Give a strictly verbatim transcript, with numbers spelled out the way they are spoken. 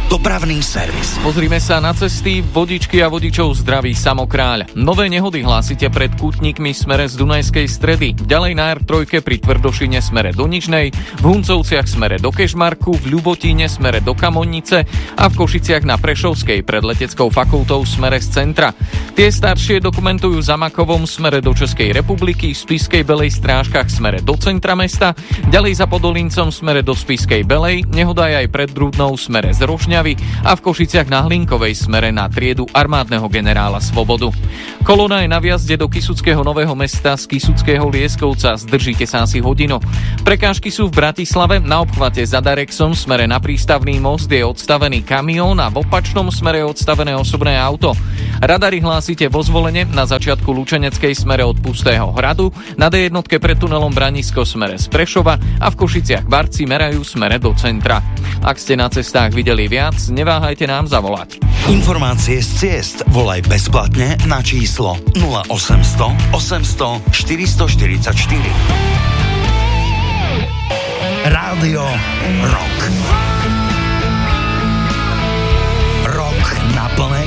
Dopravný servis. Pozrime sa na cesty, vodičky a vodičov zdraví Samokráľ. Nové nehody hlásite pred Kútnikmi smere z Dunajskej Stredy, ďalej na er tri pri Tvrdošine smere do Nižnej, v Huncovciach smere do Kežmarku, v Ľubotíne smere do Kamonice a v Košiciach na Prešovskej pred Leteckou fakultou smere z centra. Tie staršie dokumentujú za Makovom smere do Českej republiky, v Spišskej Belej Strážkach smere do centra mesta, ďalej za Podolíncom smere do Spišskej Belej, nehoda je aj pred Drúdnou smere z Rožňavy a v Košiciach na Hlinkovej smere na triedu armádneho generála Svobodu. Kolóna je na vjazde do Kysuckého Nového Mesta z Kysuckého Lieskovca, zdržíte sa asi hodinu. Prekážky sú v Bratislave, na obchvate za Darexom smere na Prístavný most je odstavený kamión a v opačnom smere je odstavené osobné auto. Radary hlásite vo Zvolene na začiatku Lučeneckej smere od Pustého hradu, na dé jedna pred tunelom Branisko smere z Prešova a v Košiciach Barci merajú smere do centra. Ak ste na cestách videli viac, neváhajte nám zavolať. Informácie z ciest volaj bezplatne na číslo nula osemsto osemsto štyristoštyridsaťštyri. Rádio Rock. Rock na plné